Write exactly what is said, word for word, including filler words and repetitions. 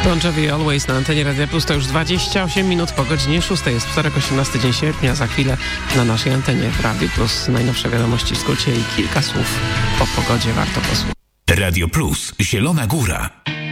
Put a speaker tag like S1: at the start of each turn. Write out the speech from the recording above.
S1: Bon Jovi Always na antenie Radia Plus. To już dwadzieścia osiem minut po godzinie szóstej. Jest wtorek, osiemnasty dzień sierpnia. Za chwilę na naszej antenie w Radiu Plus najnowsze wiadomości w skrócie i kilka słów o pogodzie warto posłuchać.
S2: Radio Plus, Zielona Góra.